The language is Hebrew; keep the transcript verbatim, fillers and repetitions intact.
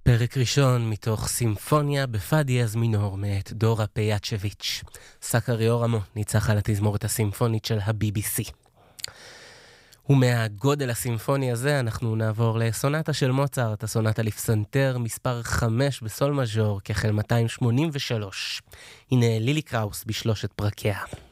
פרק ראשון מתוך סימפוניה בפא דיאז מינור מאת דורה פייאצ'ביץ'. סקארי אורמו ניצח על התזמורת הסימפונית של ה-בי בי סי. ומהגודל הסימפוני הזה אנחנו נעבור לסונטה של מוצרט, הסונטה לפסנתר מספר חמש בסול מז'ור כחל מאתיים שמונים ושלוש. הנה לילי קראוס בשלושת פרקיה.